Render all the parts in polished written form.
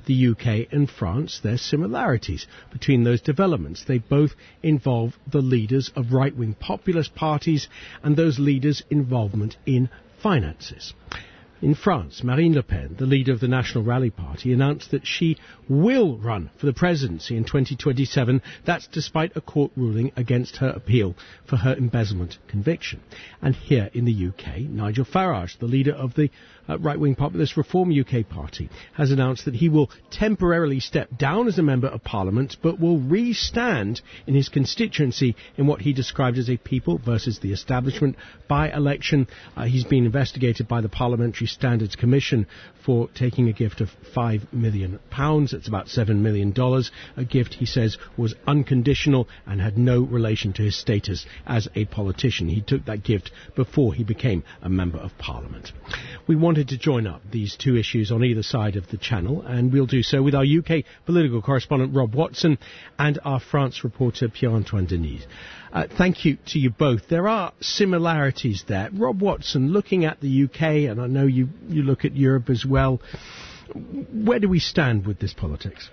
the UK and France, there's similarities between those developments. They both involve the leaders of right-wing populist parties and those leaders' involvement in finances. In France, Marine Le Pen, the leader of the National Rally Party, announced that she will run for the presidency in 2027. That's despite a court ruling against her appeal for her embezzlement conviction. And here in the UK, Nigel Farage, the leader of the right-wing populist Reform UK party, has announced that he will temporarily step down as a member of Parliament, but will re-stand in his constituency in what he described as a people versus the establishment by-election. He's been investigated by the Parliamentary Standards Commission for taking a gift of £5 million. It's about $7 million. A gift, he says, was unconditional and had no relation to his status as a politician. He took that gift before he became a member of Parliament. We wanted to join up these two issues on either side of the channel, and we'll do so with our UK political correspondent Rob Watson and our France reporter Pierre-Antoine Denis. Thank you to you both. There are similarities there. Rob Watson, looking at the UK, and I know you look at Europe as well, where do we stand with this politics?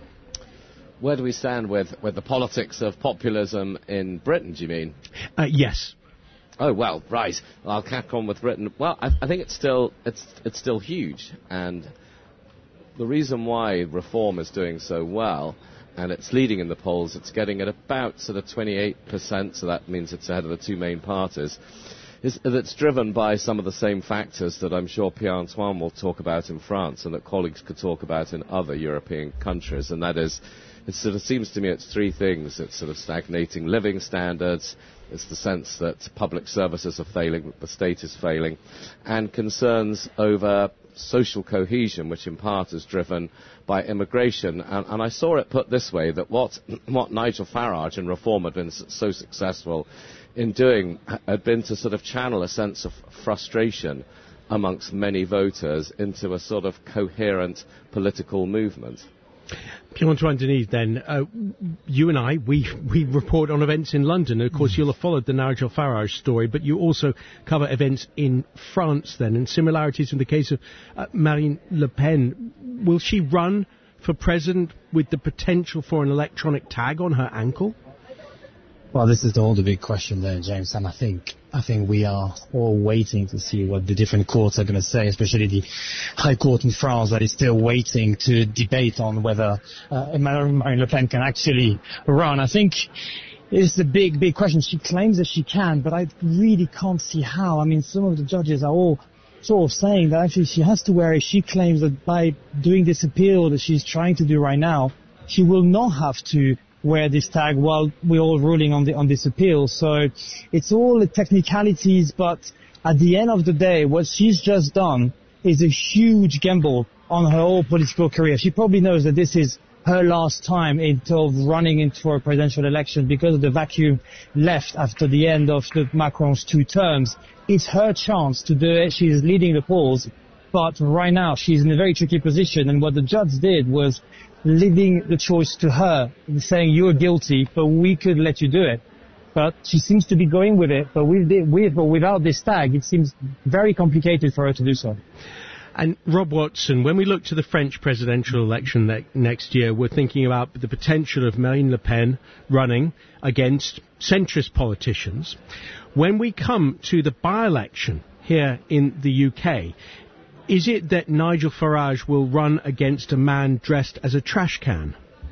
Where do we stand with the politics of populism in Britain, do you mean? Yes. Oh, well, right. I'll crack on with Britain. Well, I think it's still huge, and the reason why Reform is doing so well, and it's leading in the polls, it's getting at about sort of 28%, so that means it's ahead of the two main parties, is that it's driven by some of the same factors that I'm sure Pierre-Antoine will talk about in France and that colleagues could talk about in other European countries, and that is, it sort of seems to me it's three things. It's sort of stagnating living standards, it's the sense that public services are failing, that the state is failing, and concerns over social cohesion, which in part is driven by immigration. And I saw it put this way, that what Nigel Farage and Reform had been so successful in doing had been to sort of channel a sense of frustration amongst many voters into a sort of coherent political movement. Pierre-Antoine Denis, then, you and I, we report on events in London. Of course, you'll have followed the Nigel Farage story, but you also cover events in France, then, and similarities in the case of Marine Le Pen. Will she run for president with the potential for an electronic tag on her ankle? Well, this is the big question there, James, and I think we are all waiting to see what the different courts are going to say, especially the High Court in France that is still waiting to debate on whether Marine Le Pen can actually run. I think it's a big question. She claims that she can, but I really can't see how. I mean, some of the judges are all sort of saying that actually she has to wear it. She claims that by doing this appeal that she's trying to do right now, she will not have to wear this tag while we're all ruling on this appeal. So it's all the technicalities, but at the end of the day, what she's just done is a huge gamble on her whole political career. She probably knows that this is her last time running into a presidential election because of the vacuum left after the end of Macron's 2 terms. It's her chance to do it. She's leading the polls, but right now she's in a very tricky position, and what the judge did was leaving the choice to her, saying you're guilty, but we could let you do it. But she seems to be going with it, but with or without this tag, it seems very complicated for her to do so. And Rob Watson, when we look to the French presidential election next year, we're thinking about the potential of Marine Le Pen running against centrist politicians. When we come to the by-election here in the UK, is it that Nigel Farage will run against a man dressed as a trash can?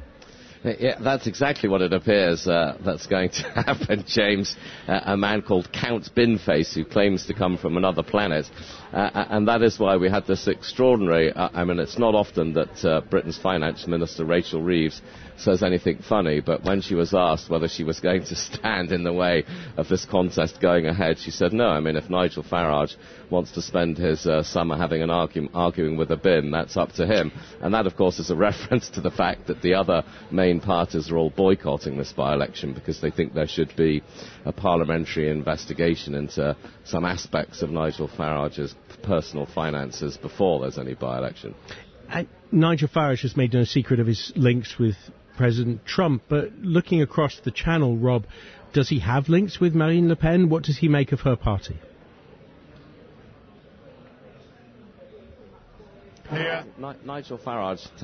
Yeah, that's exactly what it appears that's going to happen, James. A man called Count Binface, who claims to come from another planet. And that is why we had this extraordinary... I mean, it's not often that Britain's Finance Minister, Rachel Reeves, says anything funny, but when she was asked whether she was going to stand in the way of this contest going ahead, she said no. I mean, if Nigel Farage wants to spend his summer having an arguing with a bin, that's up to him. And that, of course, is a reference to the fact that the other main parties are all boycotting this by-election because they think there should be a parliamentary investigation into some aspects of Nigel Farage's personal finances before there's any by-election. Nigel Farage has made no secret of his links with President Trump, but looking across the channel, Rob, does he have links with Marine Le Pen? What does he make of her party? Nigel Farage